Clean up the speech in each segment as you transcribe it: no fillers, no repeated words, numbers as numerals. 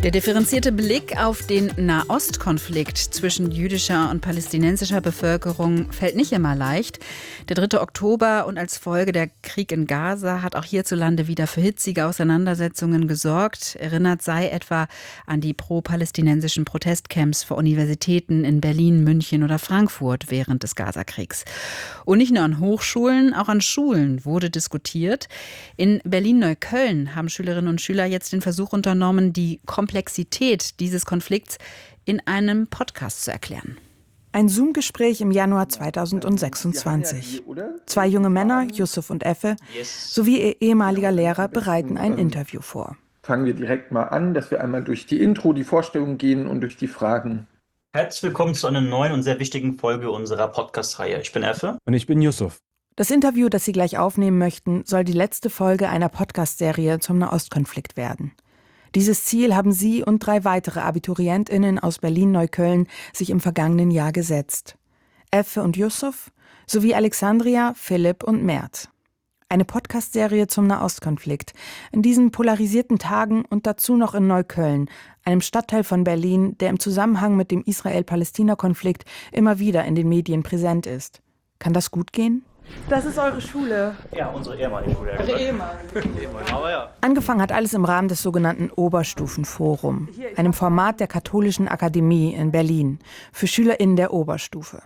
Der differenzierte Blick auf den Nahostkonflikt zwischen jüdischer und palästinensischer Bevölkerung fällt nicht immer leicht. Der 3. Oktober und als Folge der Krieg in Gaza hat auch hierzulande wieder für hitzige Auseinandersetzungen gesorgt. Erinnert sei etwa an die pro-palästinensischen Protestcamps vor Universitäten in Berlin, München oder Frankfurt während des Gazakriegs. Und nicht nur an Hochschulen, auch an Schulen wurde diskutiert. In Berlin-Neukölln haben Schülerinnen und Schüler jetzt den Versuch unternommen, die Komplexität dieses Konflikts in einem Podcast zu erklären. Ein Zoom-Gespräch im Januar 2026. 2 junge Männer, Yusuf und Effe, sowie ihr ehemaliger Lehrer bereiten ein Interview vor. Fangen wir direkt mal an, dass wir einmal durch die Intro, die Vorstellung gehen und durch die Fragen. Herzlich willkommen zu einer neuen und sehr wichtigen Folge unserer Podcast-Reihe. Ich bin Effe. Und ich bin Yusuf. Das Interview, das Sie gleich aufnehmen möchten, soll die letzte Folge einer Podcast-Serie zum Nahostkonflikt werden. Dieses Ziel haben Sie und 3 weitere AbiturientInnen aus Berlin-Neukölln sich im vergangenen Jahr gesetzt. Effe und Yusuf sowie Alexandria, Philipp und Mert. Eine Podcast-Serie zum Nahostkonflikt. In diesen polarisierten Tagen und dazu noch in Neukölln, einem Stadtteil von Berlin, der im Zusammenhang mit dem Israel-Palästina-Konflikt immer wieder in den Medien präsent ist. Kann das gut gehen? Das ist eure Schule. Ja, unsere ehemalige Schule. Eure ehemalige. Aber ja. Angefangen hat alles im Rahmen des sogenannten Oberstufenforum, einem Format der Katholischen Akademie in Berlin für SchülerInnen der Oberstufe.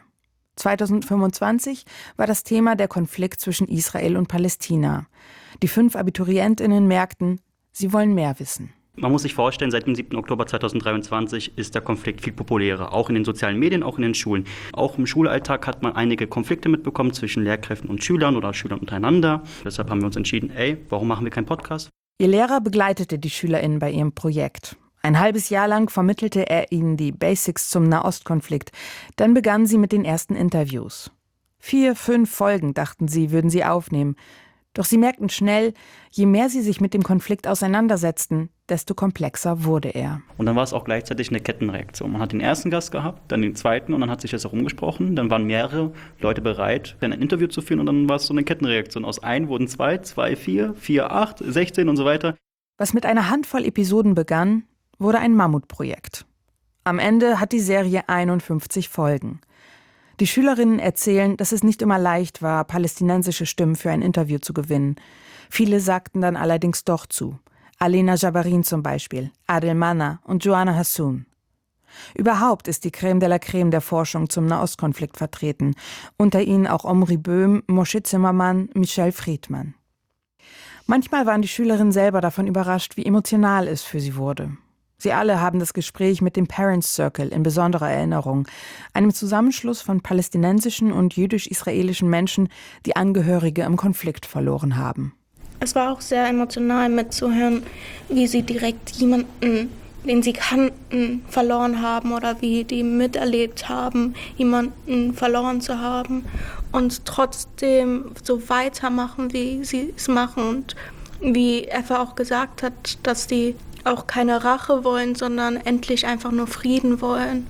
2025 war das Thema der Konflikt zwischen Israel und Palästina. Die 5 AbiturientInnen merkten, sie wollen mehr wissen. Man muss sich vorstellen, seit dem 7. Oktober 2023 ist der Konflikt viel populärer, auch in den sozialen Medien, auch in den Schulen. Auch im Schulalltag hat man einige Konflikte mitbekommen zwischen Lehrkräften und Schülern oder Schülern untereinander. Deshalb haben wir uns entschieden, warum machen wir keinen Podcast? Ihr Lehrer begleitete die SchülerInnen bei ihrem Projekt. Ein halbes Jahr lang vermittelte er ihnen die Basics zum Nahostkonflikt. Dann begannen sie mit den ersten Interviews. 4, 5 Folgen, dachten sie, würden sie aufnehmen. Doch sie merkten schnell, je mehr sie sich mit dem Konflikt auseinandersetzten, desto komplexer wurde er. Und dann war es auch gleichzeitig eine Kettenreaktion. Man hat den ersten Gast gehabt, dann den zweiten und dann hat sich das herumgesprochen. Dann waren mehrere Leute bereit, ein Interview zu führen und dann war es so eine Kettenreaktion. Aus 1 wurden 2, 2, 4, 4, 8, 16 und so weiter. Was mit einer Handvoll Episoden begann, wurde ein Mammutprojekt. Am Ende hat die Serie 51 Folgen. Die Schülerinnen erzählen, dass es nicht immer leicht war, palästinensische Stimmen für ein Interview zu gewinnen. Viele sagten dann allerdings doch zu. Alena Jabarin zum Beispiel, Adel Manna und Joanna Hassoun. Überhaupt ist die Creme de la Creme der Forschung zum Nahostkonflikt vertreten. Unter ihnen auch Omri Böhm, Moshe Zimmermann, Michelle Friedmann. Manchmal waren die Schülerinnen selber davon überrascht, wie emotional es für sie wurde. Sie alle haben das Gespräch mit dem Parents Circle in besonderer Erinnerung, einem Zusammenschluss von palästinensischen und jüdisch-israelischen Menschen, die Angehörige im Konflikt verloren haben. Es war auch sehr emotional mitzuhören, wie sie direkt jemanden, den sie kannten, verloren haben oder wie die miterlebt haben, jemanden verloren zu haben und trotzdem so weitermachen, wie sie es machen. Und wie Effe auch gesagt hat, dass die auch keine Rache wollen, sondern endlich einfach nur Frieden wollen.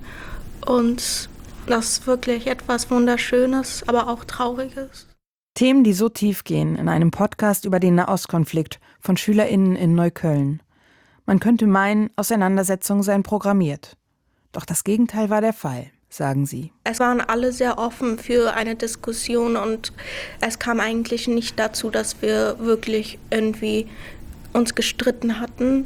Und das ist wirklich etwas Wunderschönes, aber auch Trauriges. Themen, die so tief gehen in einem Podcast über den Nahostkonflikt von SchülerInnen in Neukölln. Man könnte meinen, Auseinandersetzungen seien programmiert. Doch das Gegenteil war der Fall, sagen sie. Es waren alle sehr offen für eine Diskussion und es kam eigentlich nicht dazu, dass wir wirklich irgendwie uns gestritten hatten,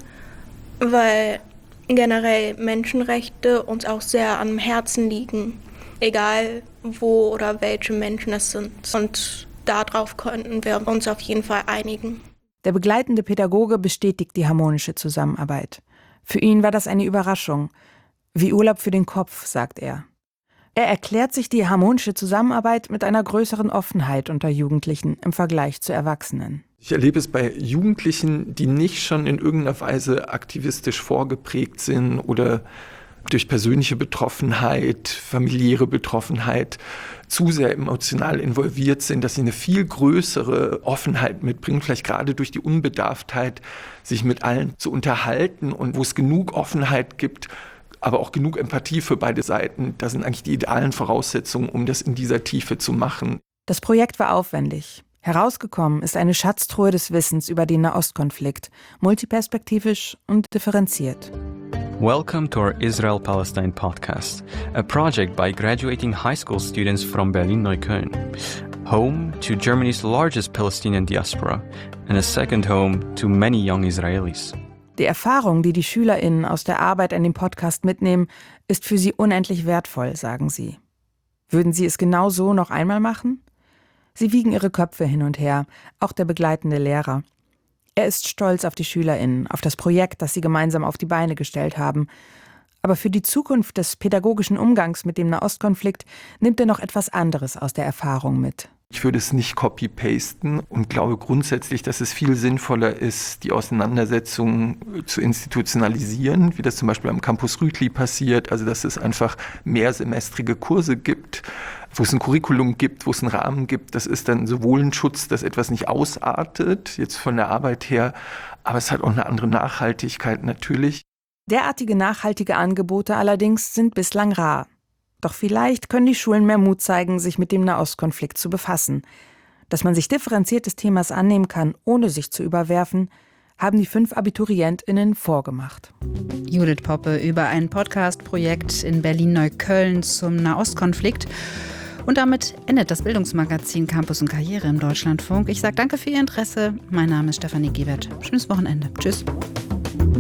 weil generell Menschenrechte uns auch sehr am Herzen liegen, egal wo oder welche Menschen es sind. Und darauf könnten wir uns auf jeden Fall einigen. Der begleitende Pädagoge bestätigt die harmonische Zusammenarbeit. Für ihn war das eine Überraschung. Wie Urlaub für den Kopf, sagt er. Er erklärt sich die harmonische Zusammenarbeit mit einer größeren Offenheit unter Jugendlichen im Vergleich zu Erwachsenen. Ich erlebe es bei Jugendlichen, die nicht schon in irgendeiner Weise aktivistisch vorgeprägt sind oder durch persönliche Betroffenheit, familiäre Betroffenheit zu sehr emotional involviert sind, dass sie eine viel größere Offenheit mitbringen, vielleicht gerade durch die Unbedarftheit, sich mit allen zu unterhalten und wo es genug Offenheit gibt, aber auch genug Empathie für beide Seiten. Das sind eigentlich die idealen Voraussetzungen, um das in dieser Tiefe zu machen. Das Projekt war aufwendig. Herausgekommen ist eine Schatztruhe des Wissens über den Nahostkonflikt, multiperspektivisch und differenziert. Welcome to our Israel-Palestine podcast, a project by graduating high school students from Berlin-Neukölln, home to Germany's largest Palestinian diaspora and a second home to many young Israelis. Die Erfahrung, die die SchülerInnen aus der Arbeit an dem Podcast mitnehmen, ist für sie unendlich wertvoll, sagen sie. Würden sie es genau so noch einmal machen? Sie wiegen ihre Köpfe hin und her, auch der begleitende Lehrer. Er ist stolz auf die SchülerInnen, auf das Projekt, das sie gemeinsam auf die Beine gestellt haben. Aber für die Zukunft des pädagogischen Umgangs mit dem Nahostkonflikt nimmt er noch etwas anderes aus der Erfahrung mit. Ich würde es nicht copy-pasten und glaube grundsätzlich, dass es viel sinnvoller ist, die Auseinandersetzung zu institutionalisieren, wie das zum Beispiel am Campus Rütli passiert, also dass es einfach mehrsemestrige Kurse gibt, wo es ein Curriculum gibt, wo es einen Rahmen gibt. Das ist dann sowohl ein Schutz, dass etwas nicht ausartet, jetzt von der Arbeit her, aber es hat auch eine andere Nachhaltigkeit natürlich. Derartige nachhaltige Angebote allerdings sind bislang rar. Doch vielleicht können die Schulen mehr Mut zeigen, sich mit dem Nahostkonflikt zu befassen. Dass man sich differenziert des Themas annehmen kann, ohne sich zu überwerfen, haben die 5 AbiturientInnen vorgemacht. Judith Poppe über ein Podcast-Projekt in Berlin-Neukölln zum Nahostkonflikt. Und damit endet das Bildungsmagazin Campus und Karriere im Deutschlandfunk. Ich sage danke für Ihr Interesse. Mein Name ist Stefanie Giebert. Schönes Wochenende. Tschüss.